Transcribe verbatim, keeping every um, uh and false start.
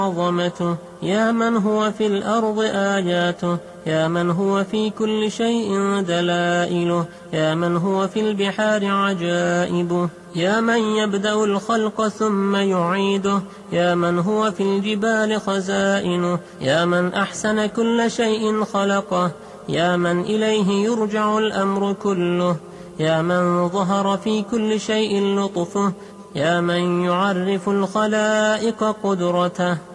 عظمته، يا من هو في الأرض آياته، يا من هو في كل شيء دلائله، يا من هو في البحار عجائبه، يا من يبدأ الخلق ثم يعيده، يا من هو في الجبال خزائنه، يا من أحسن كل شيء خلقه، يا من إليه يرجع الأمر كله، يا من ظهر في كل شيء لطفه، يا من يعرف الخلائق قدرته.